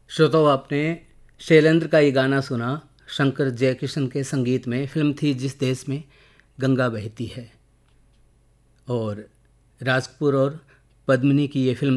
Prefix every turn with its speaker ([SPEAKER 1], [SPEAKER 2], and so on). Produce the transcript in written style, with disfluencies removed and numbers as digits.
[SPEAKER 1] श्रोताओ, आपने शैलेंद्र का ये गाना सुना शंकर जयकिशन के संगीत में। फिल्म थी जिस देश में गंगा बहती है, और राज कपूर और पद्मिनी की ये फिल्म